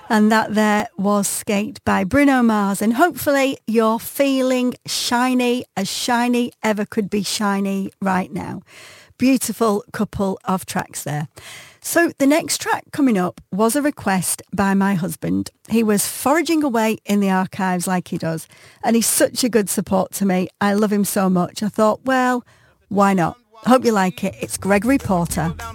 And that there was Skate by Bruno Mars. And hopefully you're feeling shiny as shiny ever could be shiny right now. Beautiful couple of tracks there. So the next track coming up was a request by my husband. He was foraging away in the archives like he does. And he's such a good support to me. I love him so much. I thought, well, why not? I hope you like it. It's Gregory Porter.